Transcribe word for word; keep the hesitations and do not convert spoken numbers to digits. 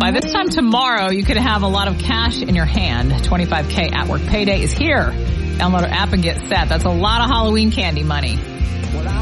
By this time tomorrow, you could have a lot of cash in your hand. twenty-five K at work payday is here. Download our app and get set. That's a lot of Halloween candy money.